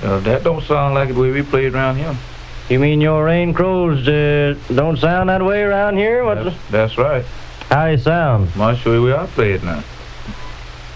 That don't sound like the way we played around here. You mean your Rain Crows don't sound that way around here? That's right. How you sound? I'm sure we are playing now.